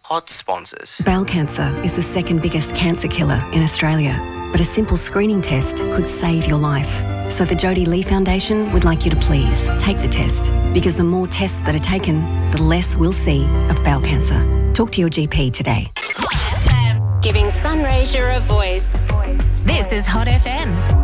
Pod sponsors. Bowel cancer is the second biggest cancer killer in Australia, but a simple screening test could save your life. So the Jodie Lee Foundation would like you to please take the test, because the more tests that are taken, the less we'll see of bowel cancer. Talk to your GP today. Giving Sunraysia a voice. This is Hot FM.